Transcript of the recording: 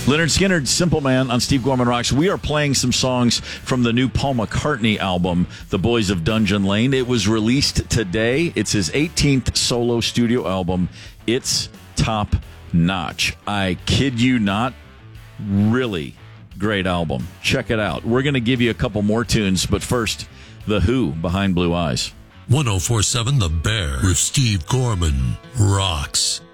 Leonard Skinner, Simple Man on Steve Gorman Rocks. We are playing some songs from the new Paul McCartney album, The Boys of Dungeon Lane. It was released today. It's his 18th solo studio album. It's top notch. I kid you not. Really great album. Check it out. We're going to give you a couple more tunes, but first, The Who, Behind Blue Eyes. 104.7 The Bear with Steve Gorman rocks.